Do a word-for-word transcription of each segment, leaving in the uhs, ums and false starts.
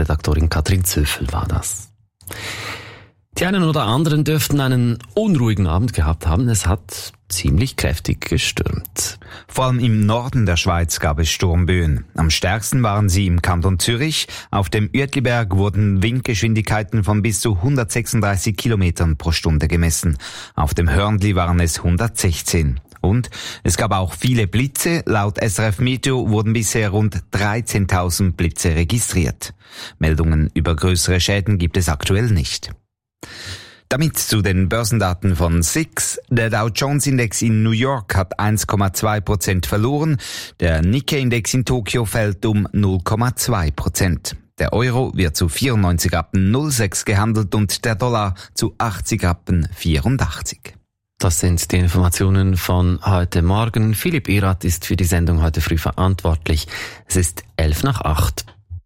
Chefredaktorin Katrin Zöffel war das. Die einen oder anderen dürften einen unruhigen Abend gehabt haben. Es hat ziemlich kräftig gestürmt. Vor allem im Norden der Schweiz gab es Sturmböen. Am stärksten waren sie im Kanton Zürich. Auf dem Uetliberg wurden Windgeschwindigkeiten von bis zu hundertsechsunddreißig Kilometern pro Stunde gemessen. Auf dem Hörnli waren es hundertsechzehn. Und es gab auch viele Blitze. Laut S R F Meteo wurden bisher rund dreizehntausend Blitze registriert. Meldungen über größere Schäden gibt es aktuell nicht. Damit zu den Börsendaten von S I X. Der Dow Jones Index in New York hat eins Komma zwei Prozent verloren. Der Nikkei Index in Tokio fällt um null Komma zwei Prozent. Der Euro wird zu vierundneunzig Rappen null sechs gehandelt und der Dollar zu achtzig Rappen vierundachtzig. Das sind die Informationen von heute Morgen. Philipp Irath ist für die Sendung heute früh verantwortlich. Es ist elf nach acht.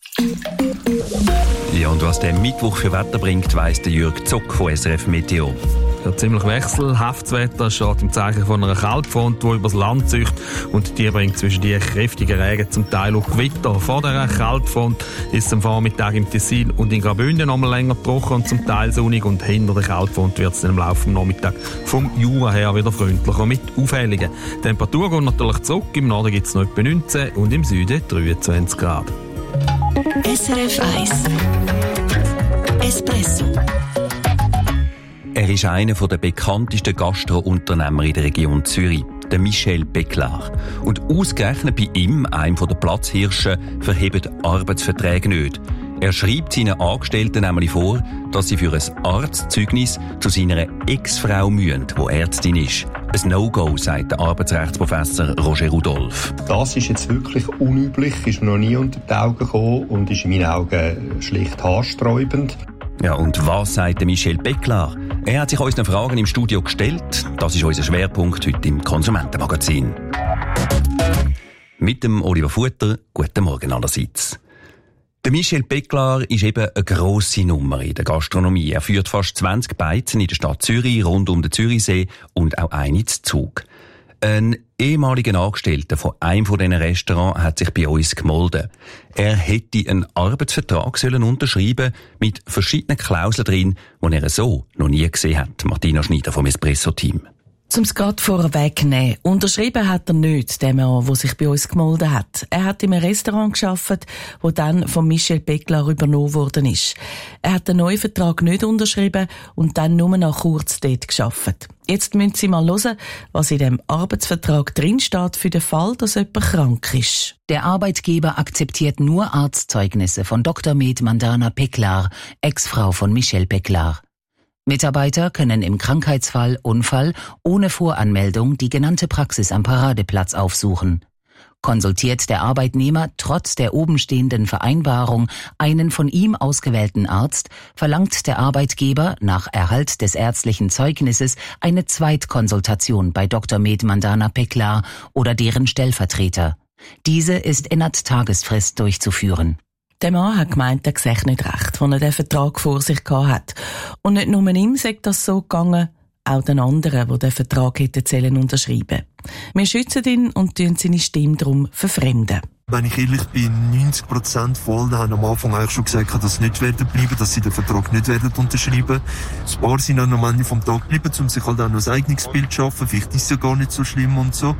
Ja, und was der Mittwoch für Wetter bringt, weiss der Jürg Zock von S R F Meteo. Ja, ziemlich wechselhaftes Wetter steht im Zeichen von einer Kaltfront, die übers Land zieht. Und die bringt zwischen die kräftigen Regen zum Teil auch Gewitter. Vor dieser Kaltfront ist es am Vormittag im Tessin und in Graubünden noch mal länger trocken und zum Teil sonnig. Und hinter der Kaltfront wird es dann im Laufe des Nachmittags vom Jura her wieder freundlicher mit Aufhellungen. Die Temperatur geht natürlich zurück. Im Norden gibt es noch etwa neunzehn und im Süden dreiundzwanzig Grad. S R F eins Espresso. Er ist einer der bekanntesten Gastrounternehmer in der Region Zürich, der Michel Béclard. Und ausgerechnet bei ihm, einem der Platzhirsche, verheben Arbeitsverträge nicht. Er schreibt seinen Angestellten nämlich vor, dass sie für ein Arztzeugnis zu seiner Ex-Frau müssen, die Ärztin ist. Ein No-Go, sagt der Arbeitsrechtsprofessor Roger Rudolph. Das ist jetzt wirklich unüblich, ist mir noch nie unter die Augen gekommen und ist in meinen Augen schlicht haarsträubend. Ja, und was sagt der Michel Béclard? Er hat sich unseren Fragen im Studio gestellt. Das ist unser Schwerpunkt heute im Konsumentenmagazin. Mit dem Oliver Futter. Guten Morgen allerseits. Der Michel Béclard ist eben eine grosse Nummer in der Gastronomie. Er führt fast zwanzig Beizen in der Stadt Zürich, rund um den Zürichsee und auch eine in Zug. Ein ehemaliger Angestellter von einem von diesen Restaurants hat sich bei uns gemeldet. Er hätte einen Arbeitsvertrag sollen unterschreiben mit verschiedenen Klauseln drin, die er so noch nie gesehen hat. Martina Schneider vom Espresso-Team. Zum es gerade vorwegnehmen. Unterschrieben hat er nicht, der Mann, der sich bei uns gemeldet hat. Er hat im Restaurant gearbeitet, wo dann von Michel Béclard übernommen worden ist. Er hat den neuen Vertrag nicht unterschrieben und dann nur noch kurz dort gearbeitet. Jetzt müssen Sie mal hören, was in dem Arbeitsvertrag drinsteht für den Fall, dass jemand krank ist. Der Arbeitgeber akzeptiert nur Arztzeugnisse von Doktor Med Mandana Béclard, Ex-Frau von Michel Béclard. Mitarbeiter können im Krankheitsfall, Unfall ohne Voranmeldung die genannte Praxis am Paradeplatz aufsuchen. Konsultiert der Arbeitnehmer trotz der obenstehenden Vereinbarung einen von ihm ausgewählten Arzt, verlangt der Arbeitgeber nach Erhalt des ärztlichen Zeugnisses eine Zweitkonsultation bei Doktor Med Mandana Béclard oder deren Stellvertreter. Diese ist innerhalb Tagesfrist durchzuführen. Der Mann hat gemeint, er sehe nicht recht, als er den Vertrag vor sich gehabt hat. Und nicht nur ihm sei das so gegangen, auch den anderen, die den Vertrag hätten unterschreiben. Wir schützen ihn und tun seine Stimme darum verfremden. Wenn ich ehrlich bin, neunzig Prozent von allen haben am Anfang eigentlich schon gesagt, dass sie nicht werden bleiben, dass sie den Vertrag nicht werden unterschreiben. Ein paar sind dann am Ende vom Tag geblieben, um sich halt auch noch ein eigenes Bild zu schaffen. Vielleicht ist es ja gar nicht so schlimm und so.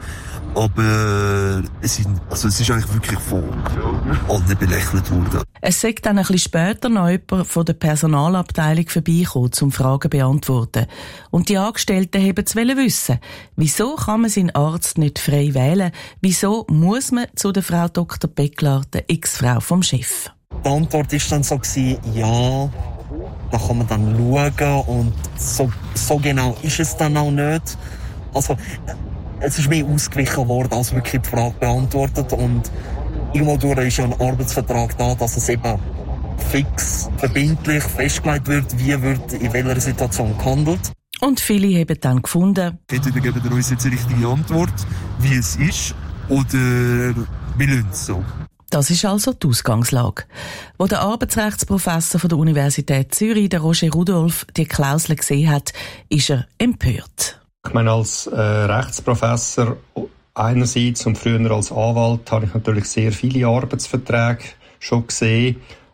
Aber es ist, also es ist eigentlich wirklich von allen belächelt worden. Es sei dann ein bisschen später noch jemand von der Personalabteilung vorbeigekommen, um Fragen zu beantworten. Und die Angestellten wollten es wissen. Wieso kann man seinen Arzt nicht frei wählen? Wieso muss man zu der Frau Doktor Béclard, der Ex-Frau vom Chef? Die Antwort war dann so, ja, da kann man dann schauen und so, so genau ist es dann auch nicht. Also, es ist mehr ausgewichen worden, als wirklich die Frage beantwortet und irgendwo durch ist ja ein Arbeitsvertrag da, dass es eben fix, verbindlich festgelegt wird, wie wird in welcher Situation gehandelt. Und viele haben dann gefunden, entweder geben wir uns jetzt die richtige Antwort, wie es ist, oder wir lassen es so. Das ist also die Ausgangslage. Wo der Arbeitsrechtsprofessor von der Universität Zürich, der Roger Rudolph, die Klausel gesehen hat, ist er empört. Ich meine, als äh, Rechtsprofessor einerseits und früher als Anwalt habe ich natürlich sehr viele Arbeitsverträge schon gesehen.